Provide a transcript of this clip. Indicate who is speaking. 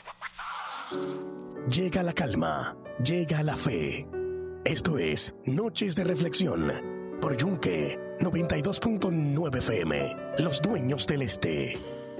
Speaker 1: Llega la calma, llega la fe. Esto es Noches de Reflexión por Yunque 92.9 FM, Los Dueños del Este.